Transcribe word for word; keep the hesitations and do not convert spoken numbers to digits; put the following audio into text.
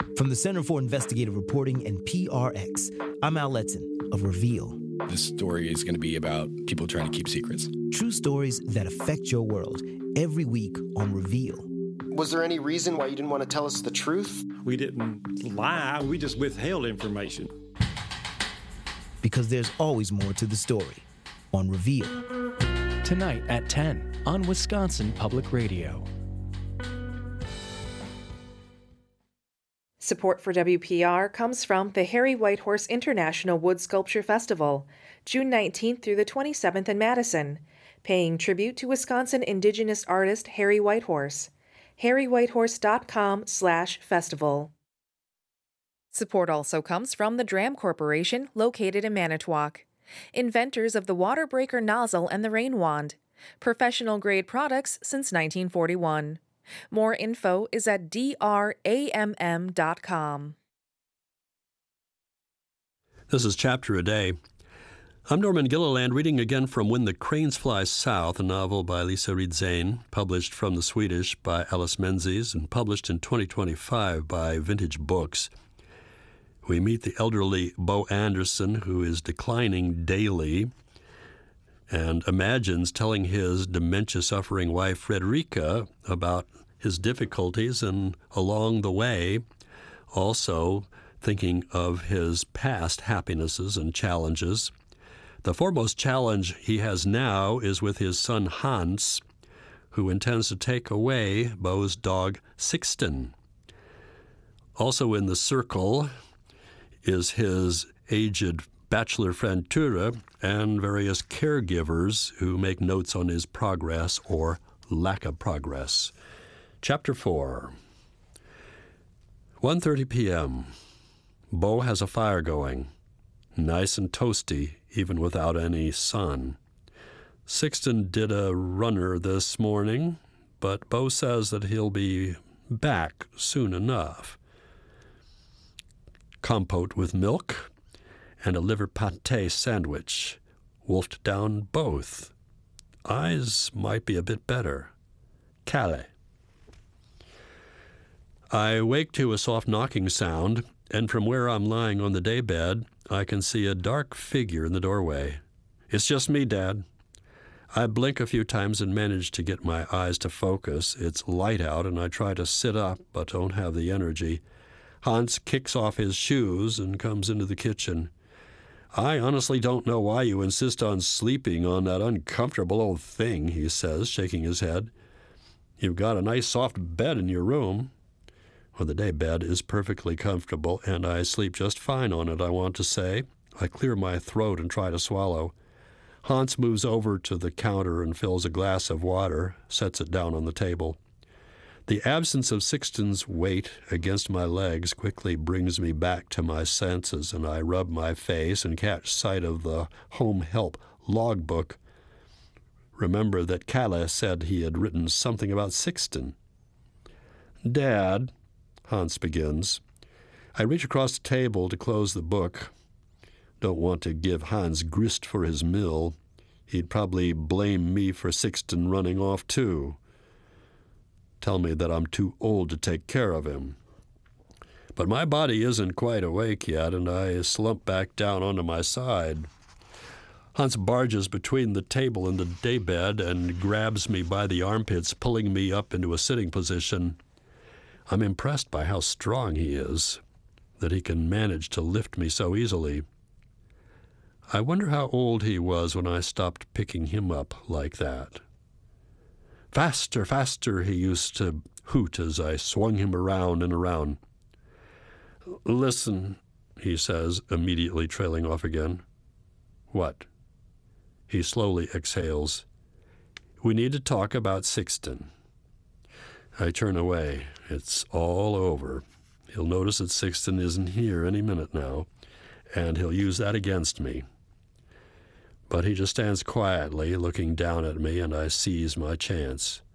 From the Center for Investigative Reporting and P R X, I'm Al Letson of Reveal. This story is going to be about people trying to keep secrets. True stories that affect your world, every week on Reveal. Was there any reason why you didn't want to tell us the truth? We didn't lie, we just withheld information. Because there's always more to the story on Reveal. Tonight at ten on Wisconsin Public Radio. Support for W P R comes from the Harry Whitehorse International Wood Sculpture Festival, June nineteenth through the twenty-seventh in Madison, paying tribute to Wisconsin Indigenous artist Harry Whitehorse. harry whitehorse dot com slash festival. Support also comes from the Dram Corporation, located in Manitowoc, inventors of the water breaker nozzle and the rain wand, professional-grade products since nineteen forty-one. More info is at d r a m m dot com. This is Chapter a Day. I'm Norman Gilliland, reading again from When the Cranes Fly South, a novel by Lisa Ridzane, published from the Swedish by Alice Menzies and published in twenty twenty-five by Vintage Books. We meet the elderly Bo Anderson, who is declining daily, and imagines telling his dementia-suffering wife, Frederica, about his difficulties, and along the way, also thinking of his past happinesses and challenges. The foremost challenge he has now is with his son, Hans, who intends to take away Bo's dog, Sixten. Also in the circle is his aged bachelor friend Ture and various caregivers who make notes on his progress or lack of progress. Chapter four. one thirty p.m. Bo has a fire going, nice and toasty, even without any sun. Sixten did a runner this morning, but Bo says that he'll be back soon enough. Compote with milk and a liver pâté sandwich, wolfed down both. Eyes might be a bit better. Calais. I wake to a soft knocking sound, and from where I'm lying on the daybed, I can see a dark figure in the doorway. It's just me, Dad. I blink a few times and manage to get my eyes to focus. It's light out, and I try to sit up, but don't have the energy. Hans kicks off his shoes and comes into the kitchen. I honestly don't know why you insist on sleeping on that uncomfortable old thing, he says, shaking his head. You've got a nice soft bed in your room. Well, the day bed is perfectly comfortable, and I sleep just fine on it, I want to say. I clear my throat and try to swallow. Hans moves over to the counter and fills a glass of water, sets it down on the table. The absence of Sixten's weight against my legs quickly brings me back to my senses, and I rub my face and catch sight of the home help logbook. Remember that Calais said he had written something about Sixten. Dad, Hans begins. I reach across the table to close the book. Don't want to give Hans grist for his mill. He'd probably blame me for Sixten running off too. Tell me that I'm too old to take care of him. But my body isn't quite awake yet, and I slump back down onto my side. Hans barges between the table and the daybed and grabs me by the armpits, pulling me up into a sitting position. I'm impressed by how strong he is, that he can manage to lift me so easily. I wonder how old he was when I stopped picking him up like that. Faster, faster, he used to hoot as I swung him around and around. Listen, he says, immediately trailing off again. What? He slowly exhales. We need to talk about Sixten. I turn away. It's all over. He'll notice that Sixten isn't here any minute now, and he'll use that against me. But he just stands quietly, looking down at me, and I seize my chance.